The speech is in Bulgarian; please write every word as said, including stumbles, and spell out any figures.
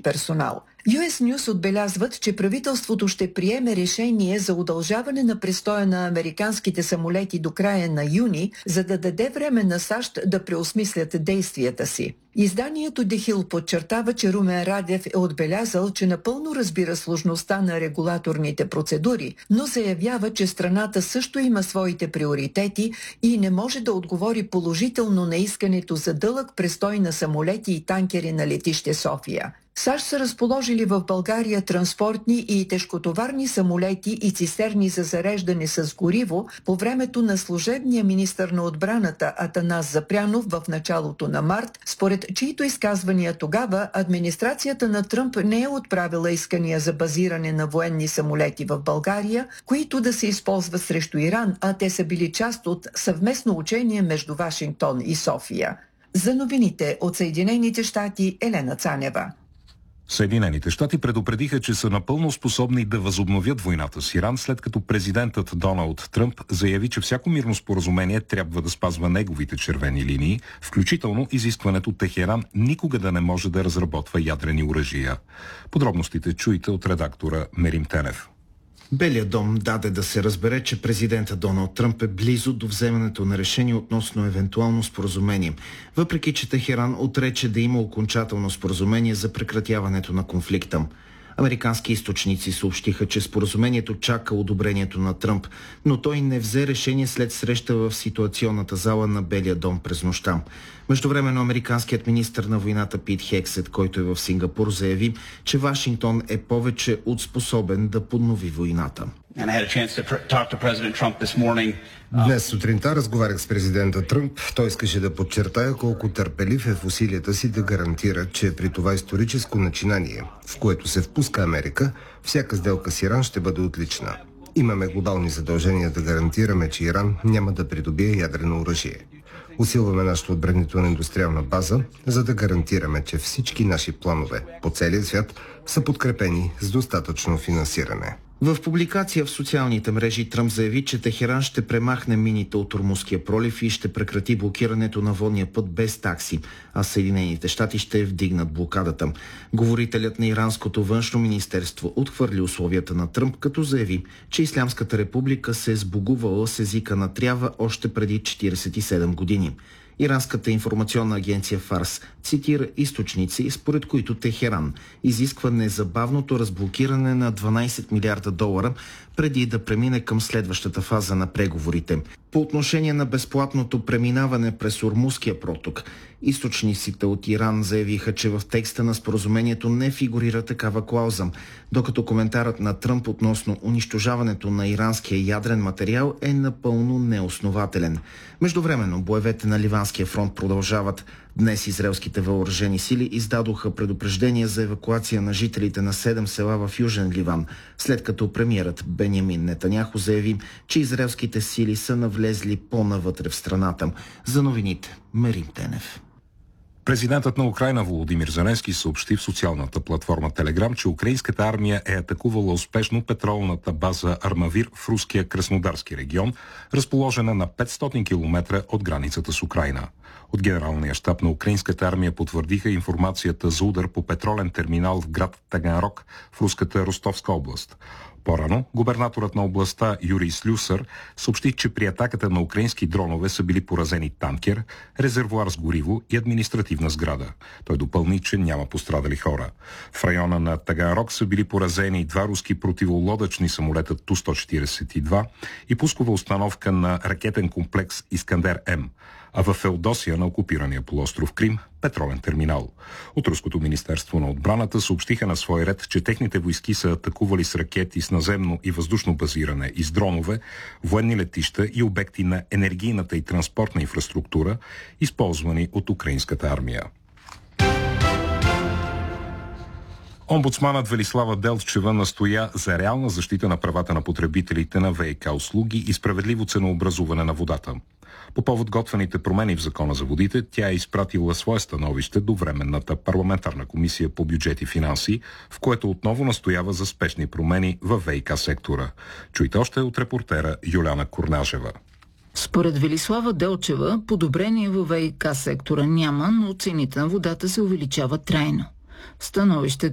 персонал. Ю Ес News отбелязват, че правителството ще приеме решение за удължаване на престоя на американските самолети до края на юни, за да даде време на САЩ да преосмислят действията си. Изданието The Hill подчертава, че Румен Радев е отбелязал, че напълно разбира сложността на регулаторните процедури, но заявява, че страната също има своите приоритети и не може да отговори положително на искането за дълъг престой на самолети и танкери на летище София. САЩ са разположили в България транспортни и тежкотоварни самолети и цистерни за зареждане с гориво по времето на служебния министър на отбраната Атанас Запрянов в началото на март, според чието изказвания тогава администрацията на Тръмп не е отправила искания за базиране на военни самолети в България, които да се използват срещу Иран, а те са били част от съвместно учение между Вашингтон и София. За новините от Съединените щати, Елена Цанева. Съединените щати предупредиха, че са напълно способни да възобновят войната с Иран, след като президентът Доналд Тръмп заяви, че всяко мирно споразумение трябва да спазва неговите червени линии, включително изискването Техеран никога да не може да разработва ядрени оръжия. Подробностите чуйте от редактора Мерим Тенев. Белият дом даде да се разбере, че президентът Доналд Тръмп е близо до вземането на решение относно евентуално споразумение, въпреки че Техеран отрече да има окончателно споразумение за прекратяването на конфликта. Американски източници съобщиха, че споразумението чака одобрението на Тръмп, но той не взе решение след среща в ситуационната зала на Белия дом през нощта. Междувременно американският министър на войната Пит Хексет, който е в Сингапур, заяви, че Вашингтон е повече от способен да поднови войната. Днес сутринта разговарях с президента Тръмп. Той искаше да подчертая колко търпелив е в усилията си да гарантира, че при това историческо начинание, в което се впуска Америка, всяка сделка с Иран ще бъде отлична. Имаме глобални задължения да гарантираме, че Иран няма да придобие ядрено оръжие. Усилваме нашата отбранителна индустриална база, за да гарантираме, че всички наши планове по целия свят са подкрепени с достатъчно финансиране. В публикация в социалните мрежи Тръмп заяви, че Техеран ще премахне мините от Ормузския пролив и ще прекрати блокирането на водния път без такси, а Съединените щати ще вдигнат блокадата. Говорителят на иранското външно министерство отхвърли условията на Тръмп, като заяви, че Ислямската република се е сбогувала с езика на трябва още преди четиридесет и седем години. Иранската информационна агенция Фарс цитира източници, според които Техеран изисква незабавното разблокиране на дванадесет милиарда долара, преди да премине към следващата фаза на преговорите. По отношение на безплатното преминаване през Ормузския проток, източниците от Иран заявиха, че в текста на споразумението не фигурира такава клауза, докато коментарът на Тръмп относно унищожаването на иранския ядрен материал е напълно неоснователен. Междувременно боевете на Ливанския фронт продължават. Днес израелските въоръжени сили издадоха предупреждение за евакуация на жителите на седем села в Южен Ливан, след като премиерът Бенямин Нетаняху заяви, че израелските сили са навлезли по-навътре в страната. За новините, Мерим Тенев. Президентът на Украйна Володимир Зеленски съобщи в социалната платформа Телеграм, че украинската армия е атакувала успешно петролната база Армавир в руския Краснодарски регион, разположена на петстотин километра от границата с Украйна. От генералния щаб на украинската армия потвърдиха информацията за удар по петролен терминал в град Таганрог в руската Ростовска област. По-рано губернаторът на областта Юрий Слюсър съобщи, че при атаката на украински дронове са били поразени танкер, резервоар с гориво и административна сграда. Той допълни, че няма пострадали хора. В района на Таганрог са били поразени два руски противолодъчни самолета Ту сто четиридесет и два и пускова установка на ракетен комплекс Искандер-М, а в Феодосия на окупирания полуостров Крим петролен терминал. От Руското министерство на отбраната съобщиха на свой ред, че техните войски са атакували с ракети с наземно и въздушно базиране и с дронове, военни летища и обекти на енергийната и транспортна инфраструктура, използвани от украинската армия. Омбудсманът Велислава Делчева настоя за реална защита на правата на потребителите на ВиК услуги и справедливо ценообразуване на водата. По повод готвените промени в Закона за водите, тя е изпратила свое становище до Временната парламентарна комисия по бюджет и финанси, в което отново настоява за спешни промени в ВиК сектора. Чуйте още от репортера Юлиана Курнажева. Според Велислава Делчева, подобрение във ВиК сектора няма, но цените на водата се увеличават трайно. В становището